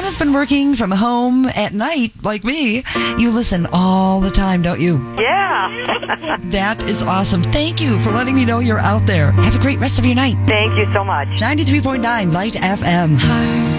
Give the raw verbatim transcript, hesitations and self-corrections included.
has been working from home at night, like me. You listen all the time, don't you? Yeah. That is awesome. Thank you for letting me know you're out there. Have a great rest of your night. Thank you so much. ninety-three point nine Light F M.